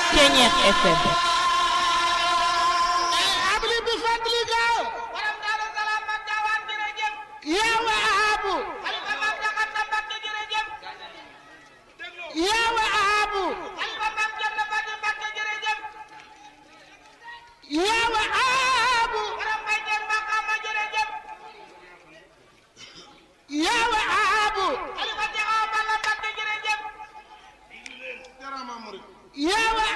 Ceñeex FM. abli bi fadlika borom Daaru Salaam Mam Jaawaan jërëjëf. yaa Wahaabu Xalifa Mam Jaxate Mbàkke jërëjëf. yaa Wahaabu Xalifa Mam Cerno Faty Mbàkke jërëjëf. yaa Wahaabu borom Mbay Jeen Maqaama jërëjëf. yaa Wahaabu Xalifa Jaxaw Balla Mbàkke jërëjëf. yaa